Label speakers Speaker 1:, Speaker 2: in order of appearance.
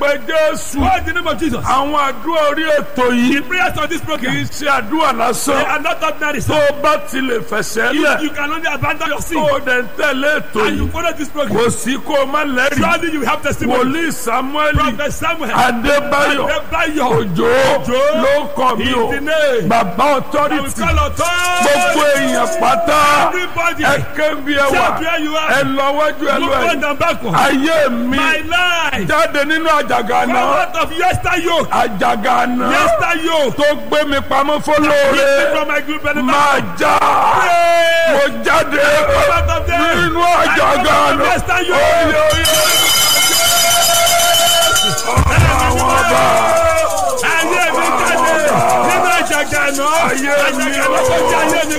Speaker 1: pe Jésù.
Speaker 2: Call the name of Jesus.
Speaker 1: Àwọn àdúrà orí ètò yìí.
Speaker 2: The prayers of this
Speaker 1: Kì
Speaker 2: program.
Speaker 1: í ṣe àdúrà
Speaker 2: They
Speaker 1: lásán.
Speaker 2: are not ordinary.
Speaker 1: Tó o bá ti lè fẹsẹ̀
Speaker 2: If
Speaker 1: lẹ̀.
Speaker 2: you can only abandon your sin
Speaker 1: Tó o dẹ̀ ń tẹ̀lé ètò
Speaker 2: and you
Speaker 1: yìí.
Speaker 2: follow this program,
Speaker 1: Kò sí kó o má lẹ́rìí.
Speaker 2: surely you have testimony.
Speaker 1: Wòlíì Samuel
Speaker 2: Prophet Samuel,
Speaker 1: Adébáyọ̀
Speaker 2: Adébáyọ̀,
Speaker 1: Òjó ló kọ mi o.
Speaker 2: is the name.
Speaker 1: Bàbá
Speaker 2: I will
Speaker 1: authority.
Speaker 2: call authority.
Speaker 1: Gbogbo èèyàn pátá.
Speaker 2: Everybody,
Speaker 1: Ẹ kébi ẹ wà.
Speaker 2: shout where you
Speaker 1: Ẹ
Speaker 2: are.
Speaker 1: lọ wájú ẹ lọ
Speaker 2: Look
Speaker 1: ẹ.
Speaker 2: on and backward.
Speaker 1: Ayé mi
Speaker 2: My life.
Speaker 1: jáde nínú àjàgà
Speaker 2: Come
Speaker 1: náà.
Speaker 2: out of yester yoke.
Speaker 1: Àjàgà náà
Speaker 2: Yester yoke.
Speaker 1: tó gbé mi pamọ́
Speaker 2: Lift me
Speaker 1: fọlọ́ọ̀rẹ́.
Speaker 2: from my group benefit.
Speaker 1: Máa já. Mo jáde
Speaker 2: Come out of there.
Speaker 1: nínú àjàgà náà.
Speaker 2: Yester yoke.
Speaker 1: Oyè oyè. Àwọn ọba.
Speaker 2: Ayé mi jáde nínú àjàgà náà.
Speaker 1: Ayé mi
Speaker 2: Àjàgà náà tó jẹ́ ayé mi.